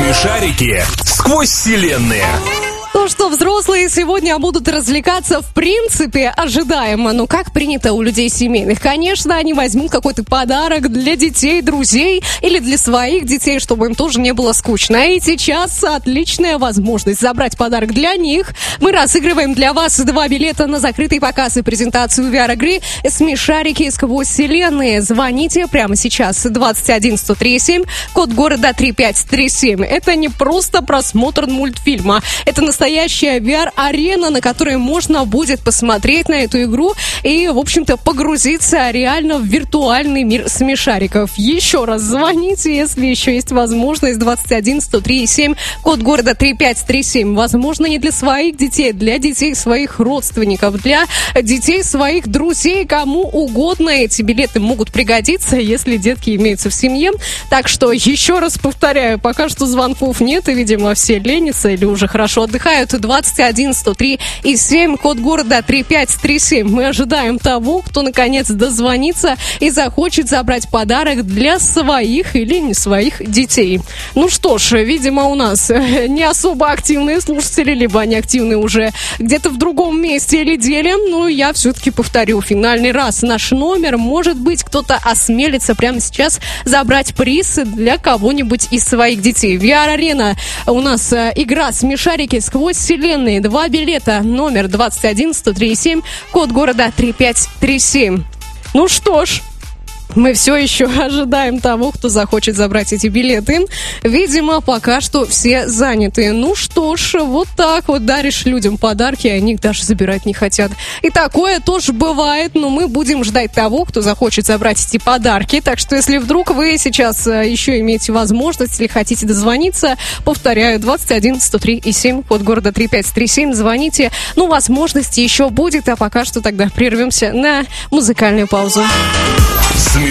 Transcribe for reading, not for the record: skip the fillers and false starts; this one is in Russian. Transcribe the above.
Смешарики сквозь вселенные. То, что взрослые сегодня будут развлекаться, в принципе, ожидаемо. Но как принято у людей семейных? Конечно, они возьмут какой-то подарок для детей, друзей или для своих детей, чтобы им тоже не было скучно. И сейчас отличная возможность забрать подарок для них. Мы разыгрываем для вас 2 билета на закрытый показ и презентацию VR-игры «Смешарики сквозь вселенные». Звоните прямо сейчас 21 103 код города 3537. Это не просто просмотр мультфильма. Это настоящая VR-арена, на которой можно будет посмотреть на эту игру и, в общем-то, погрузиться реально в виртуальный мир смешариков. Еще раз звоните, если еще есть возможность. 21 103 7, код города 3537. Возможно, не для своих детей, для детей своих родственников, для детей своих друзей, кому угодно эти билеты могут пригодиться, если детки имеются в семье. Так что, еще раз повторяю, пока что звонков нет, и, видимо, все ленятся или уже хорошо отдыхают. 21 103 и 7, код города 3537. Мы ожидаем того, кто наконец дозвонится и захочет забрать подарок для своих или не своих детей. Ну что ж, видимо, у нас не особо активные слушатели, либо они активны уже где-то в другом месте или деле. Но я все-таки повторю финальный раз наш номер. Может быть, кто-то осмелится прямо сейчас забрать приз для кого-нибудь из своих детей. VR-арена у нас игра «Смешарики сквозь вселенные». 2 билета, номер 21 103 7, код города 3537. Ну что ж, мы все еще ожидаем того, кто захочет забрать эти билеты. Видимо, пока что все заняты. Ну что ж, вот так вот даришь людям подарки, а они их даже забирать не хотят. И такое тоже бывает, но мы будем ждать того, кто захочет забрать эти подарки. Так что, если вдруг вы сейчас еще имеете возможность или хотите дозвониться, повторяю, 21 103 и 7, код города 3537, звоните. Ну, возможности еще будет, а пока что тогда прервемся на музыкальную паузу.